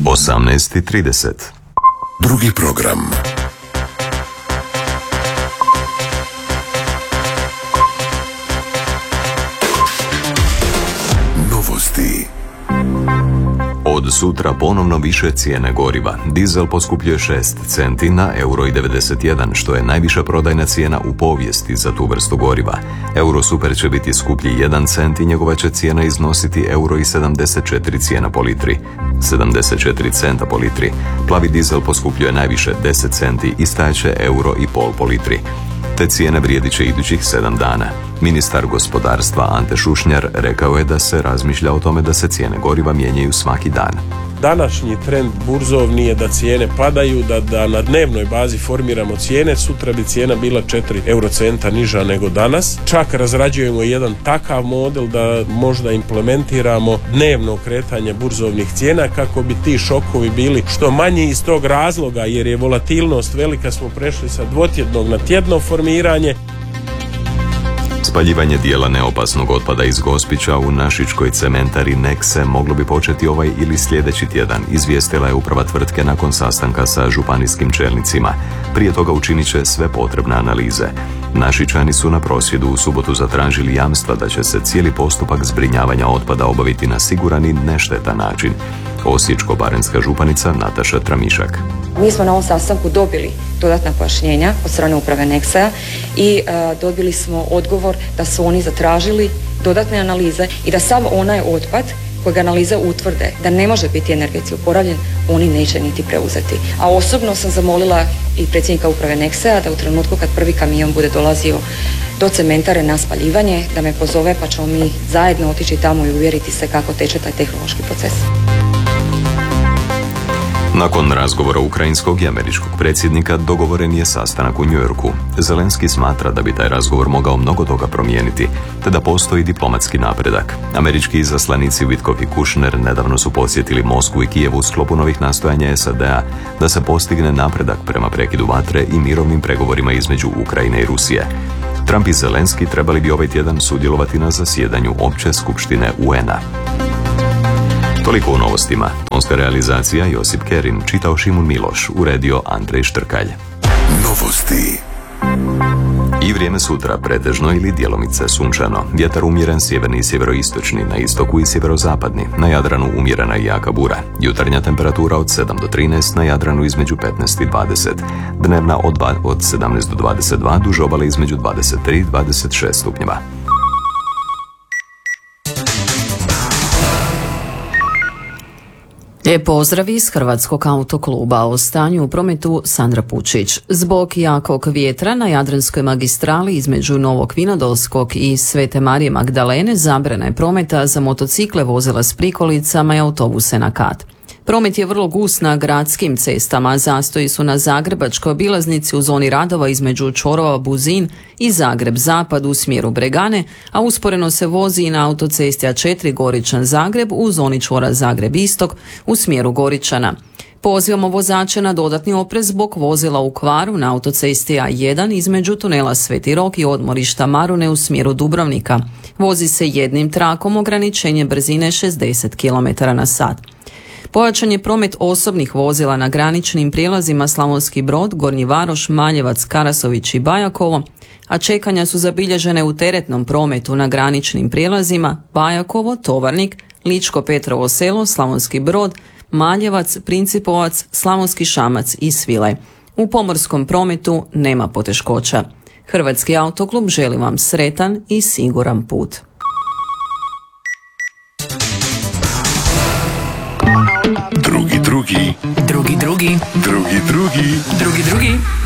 18:30. Drugi program. Novosti. Od sutra ponovno više cijene goriva. Dizel poskupljuje 6 centi na €1,91, što je najviša prodajna cijena u povijesti za tu vrstu goriva. Eurosuper će biti skuplji 1 cent i njegova će cijena iznositi €1,74 cijena po litri. 74 centa po litri. Plavi dizel poskupljuje najviše 10 centi i stajeće €1,5 po litri. Te cijene vrijedit će idućih 7 dana. Ministar gospodarstva Ante Šušnjar rekao je da se razmišlja o tome da se cijene goriva mijenjaju svaki dan. Današnji trend burzovni je da cijene padaju, da na dnevnoj bazi formiramo cijene. Sutra bi cijena bila 4 eurocenta niža nego danas. Čak razrađujemo jedan takav model da možda implementiramo dnevno kretanje burzovnih cijena kako bi ti šokovi bili što manji iz tog razloga, jer je volatilnost velika, smo prešli sa dvotjednog na tjedno formiranje. Spaljivanje dijela neopasnog otpada iz Gospića u našičkoj cementari Nexe moglo bi početi ovaj ili sljedeći tjedan, izvijestila je uprava tvrtke nakon sastanka sa županijskim čelnicima. Prije toga učinit će sve potrebne analize. Našičani su na prosvjedu u subotu zatražili jamstva da će se cijeli postupak zbrinjavanja otpada obaviti na siguran i neštetan način. Osječko-baranjska županica Nataša Tramišak. Mi smo na ovom sastanku dobili dodatna pojašnjenja od strane uprave Nexa i dobili smo odgovor da su oni zatražili dodatne analize i da sav onaj otpad kojeg analize utvrde da ne može biti energetski oporavljen, oni neće niti preuzeti. A osobno sam zamolila i predsjednika uprave Nexa da u trenutku kad prvi kamion bude dolazio do cementare na spaljivanje, da me pozove pa ćemo mi zajedno otići tamo i uvjeriti se kako teče taj tehnološki proces. Nakon razgovora ukrajinskog i američkog predsjednika dogovoren je sastanak u New Yorku. Zelenski smatra da bi taj razgovor mogao mnogo toga promijeniti, te da postoji diplomatski napredak. Američki izaslanici Witkoff i Kushner nedavno su posjetili Moskvu i Kijev u sklopu novih nastojanja SAD-a da se postigne napredak prema prekidu vatre i mirovnim pregovorima između Ukrajine i Rusije. Trump i Zelenski trebali bi ovaj tjedan sudjelovati na zasjedanju Opće skupštine UN-a. Toliko u novostima. Tonska realizacija Josip Kerin, čitao Šimun Miloš, uredio Andrej Štrkalj. Novosti. I vrijeme sutra pretežno ili djelomice sunčano. Vjetar umjeren sjeverni i sjeveroistočni, na istoku i sjeverozapadni. Na Jadranu umjerena i jaka bura. Jutarnja temperatura od 7 do 13, na Jadranu između 15 i 20. Dnevna od 17 do 22, duž obale između 23 i 26 stupnjeva. Lijep pozdrav iz Hrvatskog autokluba. O stanju u prometu Sandra Pučić. Zbog jakog vjetra na Jadranskoj magistrali između Novog Vinodolskog i Svete Marije Magdalene zabrana je prometa za motocikle, vozila s prikolicama i autobuse na kat. Promet je vrlo gust na gradskim cestama, zastoji su na Zagrebačkoj obilaznici u zoni radova između čvorova Buzin i Zagreb-Zapad u smjeru Bregane, a usporeno se vozi i na autocesti A4 Goričan-Zagreb u zoni čvora Zagreb-Istok u smjeru Goričana. Pozivamo vozače na dodatni oprez zbog vozila u kvaru na autocesti A1 između tunela Sveti Rok i odmorišta Marune u smjeru Dubrovnika. Vozi se jednim trakom, ograničenje brzine 60 km/h. Pojačan je promet osobnih vozila na graničnim prijelazima Slavonski Brod, Gornji Varoš, Maljevac, Karasović i Bajakovo, a čekanja su zabilježene u teretnom prometu na graničnim prijelazima Bajakovo, Tovarnik, Ličko Petrovo Selo, Slavonski Brod, Maljevac, Principovac, Slavonski Šamac i Svilaj. U pomorskom prometu nema poteškoća. Hrvatski autoklub želi vam sretan i siguran put. Drugi.